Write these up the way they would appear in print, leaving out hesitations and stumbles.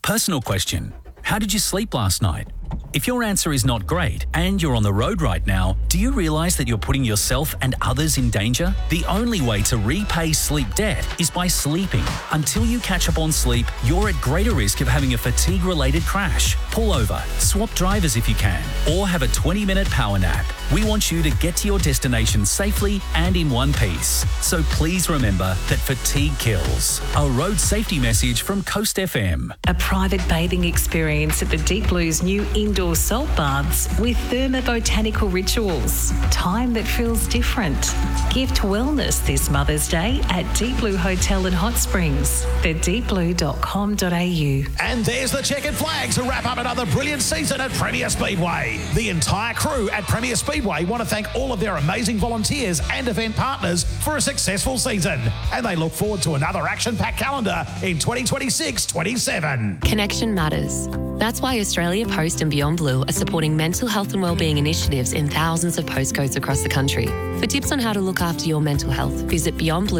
Personal question. How did you sleep last night? If your answer is not great and you're on the road right now, do you realise that you're putting yourself and others in danger? The only way to repay sleep debt is by sleeping. Until you catch up on sleep, you're at greater risk of having a fatigue-related crash. Pull over, swap drivers if you can, or have a 20-minute power nap. We want you to get to your destination safely and in one piece. So please remember that fatigue kills. A road safety message from Coast FM. A private bathing experience at the Deep Blue's new indoor salt baths with thermobotanical rituals. Time that feels different. Gift wellness this Mother's Day at Deep Blue Hotel and Hot Springs. thedeepblue.com.au. And there's the checkered flag to wrap up another brilliant season at Premier Speedway. The entire crew at Premier Speedway want to thank all of their amazing volunteers and event partners for a successful season. And they look forward to another action-packed calendar in 2026-27. Connection matters. That's why Australia Post and Beyond Blue are supporting mental health and wellbeing initiatives in thousands of postcodes across the country. For tips on how to look after your mental health, visit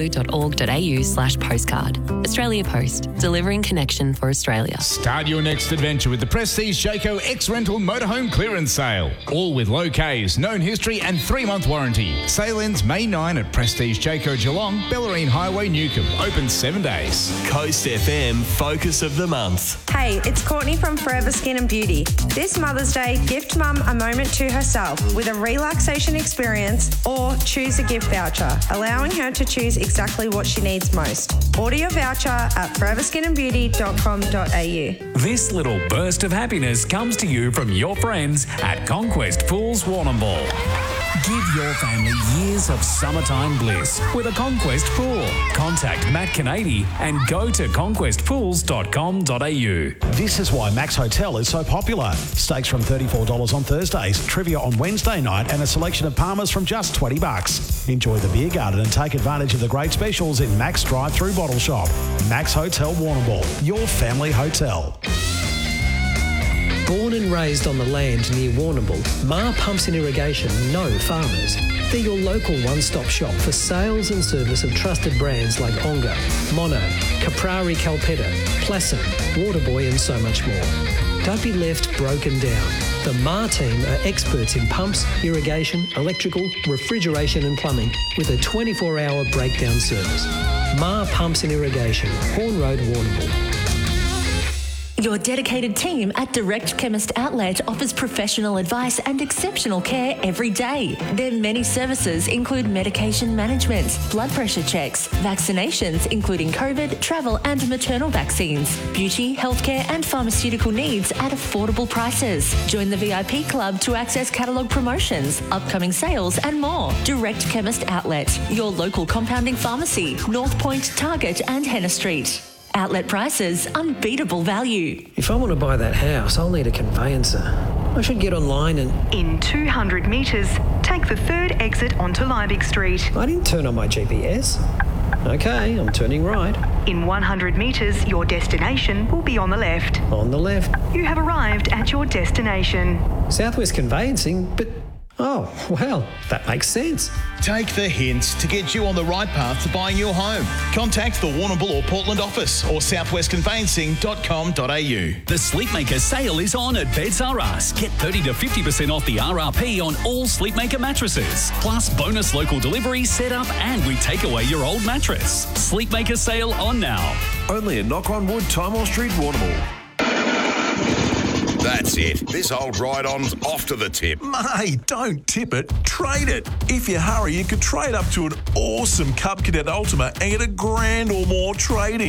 beyondblue.org.au/postcard. Australia Post, delivering connection for Australia. Start your next adventure with the Prestige Jayco X-Rental Motorhome Clearance Sale. All with low Ks, known history and 3-month warranty. Sale ends May 9 at Prestige Jayco Geelong, Bellarine Highway, Newcomb. Open 7 days. Coast FM Focus of the Month. Hey, it's Courtney from Forever Skin and Beauty. This Mother's Day, gift Mum a moment to herself with a relaxation experience or choose a gift voucher, allowing her to choose exactly what she needs most. Order your voucher at foreverskinandbeauty.com.au. This little burst of happiness comes to you from your friends at Conquest Pools Warrnambool. Give your family years of summertime bliss with a Conquest pool. Contact Matt Canady and go to conquestpools.com.au. This is why Max Hotel is so popular. Steaks from $34 on Thursdays, trivia on Wednesday night, and a selection of Palmers from just $20. Enjoy the beer garden and take advantage of the great specials in Max Drive-Thru Bottle Shop. Max Hotel Warrnambool, your family hotel. Born and raised on the land near Warrnambool, Ma Pumps and Irrigation know farmers. They're your local one-stop shop for sales and service of trusted brands like Onga, Mono, Caprari Calpetta, Plasson, Waterboy and so much more. Don't be left broken down. The Ma team are experts in pumps, irrigation, electrical, refrigeration and plumbing with a 24-hour breakdown service. Ma Pumps and Irrigation, Horn Road, Warrnambool. Your dedicated team at Direct Chemist Outlet offers professional advice and exceptional care every day. Their many services include medication management, blood pressure checks, vaccinations including COVID, travel and maternal vaccines, beauty, healthcare and pharmaceutical needs at affordable prices. Join the VIP club to access catalogue promotions, upcoming sales and more. Direct Chemist Outlet, your local compounding pharmacy, North Point, Target and Henna Street. Outlet prices, unbeatable value. If I want to buy that house, I'll need a conveyancer. I should get online and... In 200 metres, take the third exit onto Liebig Street. I didn't turn on my GPS. Okay, I'm turning right. In 100 metres, your destination will be on the left. On the left. You have arrived at your destination. Southwest Conveyancing, but... Oh, well, that makes sense. Take the hints to get you on the right path to buying your home. Contact the Warrnambool or Portland office or southwestconveyancing.com.au. The Sleepmaker sale is on at Beds R Us. Get 30 to 50% off the RRP on all Sleepmaker mattresses. Plus bonus local delivery, setup and we take away your old mattress. Sleepmaker sale on now. Only at Knock on Wood, Timor Street, Warrnambool. That's it. This old ride-on's off to the tip. Mate, don't tip it, trade it. If you hurry, you could trade up to an awesome Cub Cadet Ultima and get $1,000 or more trade-in.